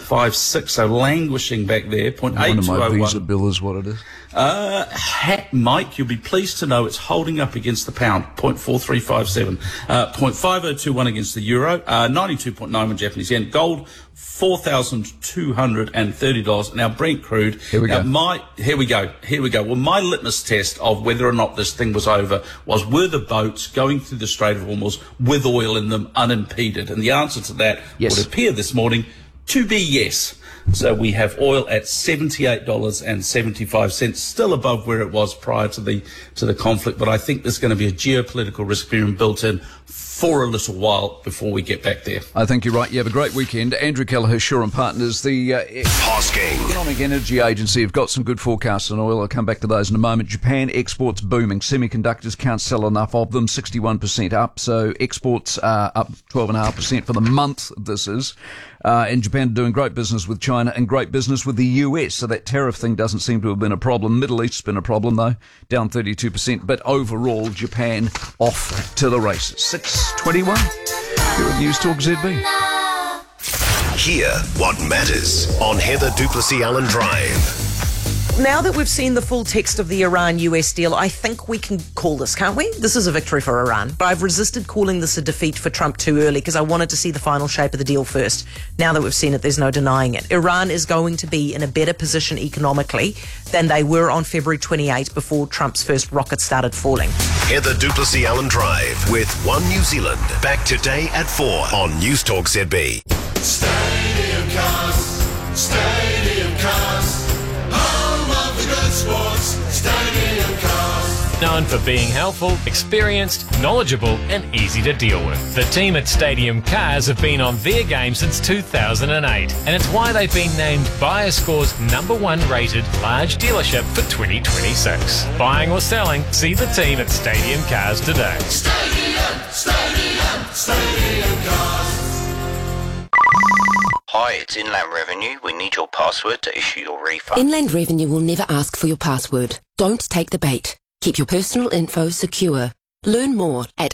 0.456, so languishing back there. 0.8201. One of my Visa bill is what it is. Mike, you'll be pleased to know it's holding up against the pound, 0.4357. 0.5021 against the euro, 92.91 Japanese yen. Gold, $4,230. Now, Brent crude. Here we go. Here we go. Well, my litmus test of whether or not this thing was over was, were the boats going through the Strait of Hormuz with oil in them unimpeded? And the answer to that would appear this morning to be yes. So we have oil at $78.75, still above where it was prior to the conflict. But I think there's going to be a geopolitical risk being built in for a little while before we get back there. I think you're right. You have a great weekend. Andrew Kelleher, Shaw and Partners, the Economic Energy Agency, have got some good forecasts on oil. I'll come back to those in a moment. Japan exports booming. Semiconductors can't sell enough of them, 61% up. So exports are up 12.5% for the month, this is. And Japan doing great business with China and great business with the US. So that tariff thing doesn't seem to have been a problem. Middle East's been a problem, though, down 32%. But overall, Japan off to the races. 6:21. Here at News Talk ZB. Hear what matters on Heather Duplessis Allen Drive. Now that we've seen the full text of the Iran-US deal, I think we can call this, can't we? This is a victory for Iran. But I've resisted calling this a defeat for Trump too early because I wanted to see the final shape of the deal first. Now that we've seen it, there's no denying it. Iran is going to be in a better position economically than they were on February 28 before Trump's first rocket started falling. Heather Duplessis Allen Drive with One New Zealand. Back today at 4 on News Talk ZB. Stadium Cars, Stadium Cars. Sports, Stadium Cars. Known for being helpful, experienced, knowledgeable and easy to deal with. The team at Stadium Cars have been on their game since 2008, and it's why they've been named BuyerScore's #1 rated large dealership for 2026. Buying or selling, see the team at Stadium Cars today. Stadium Cars. Hi, it's Inland Revenue. We need your password to issue your refund. Inland Revenue will never ask for your password. Don't take the bait. Keep your personal info secure. Learn more at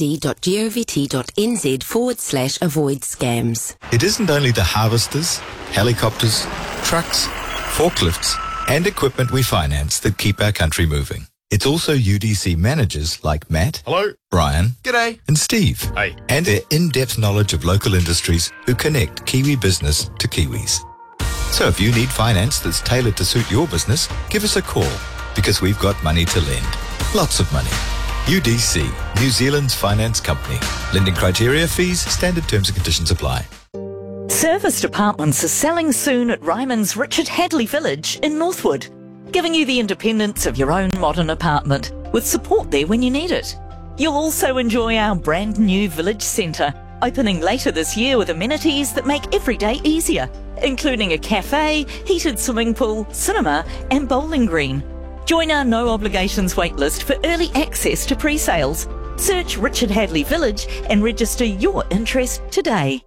ird.govt.nz/avoid scams. It isn't only the harvesters, helicopters, trucks, forklifts, and equipment we finance that keep our country moving. It's also UDC managers like Matt, hello, Brian, g'day, and Steve, hey, and their in-depth knowledge of local industries who connect Kiwi business to Kiwis. So if you need finance that's tailored to suit your business, give us a call because we've got money to lend. Lots of money. UDC, New Zealand's finance company. Lending criteria, fees, standard terms and conditions apply. Serviced apartments are selling soon at Ryman's Richard Hadley Village in Northwood, giving you the independence of your own modern apartment, with support there when you need it. You'll also enjoy our brand new village centre, opening later this year with amenities that make every day easier, including a cafe, heated swimming pool, cinema and bowling green. Join our no obligations waitlist for early access to pre-sales. Search Richard Hadley Village and register your interest today.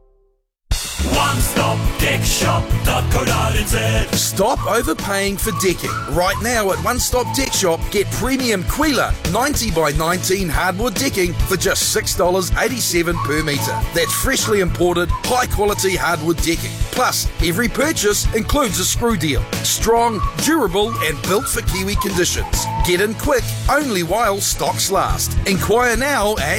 OneStopDeckShop.co.nz. Stop overpaying for decking. Right now at One Stop Deck Shop, get premium Quila 90 by 19 hardwood decking for just $6.87 per metre. That's freshly imported, high quality hardwood decking. Plus, every purchase includes a screw deal. Strong, durable and built for Kiwi conditions. Get in quick, only while stocks last. Inquire now at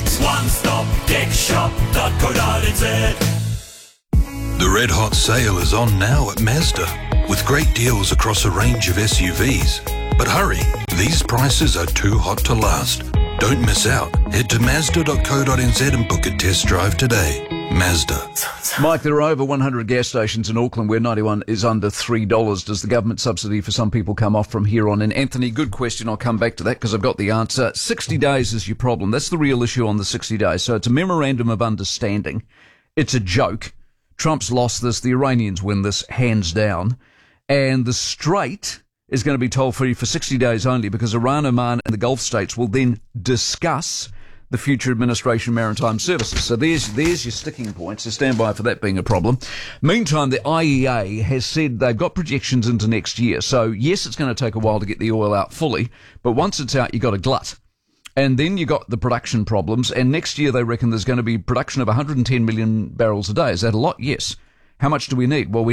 OneStopDeckShop.co.nz. The red hot sale is on now at Mazda, with great deals across a range of SUVs. But hurry, these prices are too hot to last. Don't miss out. Head to Mazda.co.nz and book a test drive today. Mazda. Mike, there are over 100 gas stations in Auckland where 91 is under $3. Does the government subsidy for some people come off from here on in? Anthony, good question. I'll come back to that because I've got the answer. 60 days is your problem. That's the real issue on the 60 days. So it's a memorandum of understanding. It's a joke. Trump's lost this. The Iranians win this, hands down. And the Strait is going to be toll-free for 60 days only because Iran, Oman and the Gulf states will then discuss the future administration of maritime services. So there's your sticking point. So stand by for that being a problem. Meantime, the IEA has said they've got projections into next year. So, yes, it's going to take a while to get the oil out fully, but once it's out, you've got a glut. And then you got the production problems, and next year they reckon there's going to be production of 110 million barrels a day. Is that a lot? Yes. How much do we need? Well, we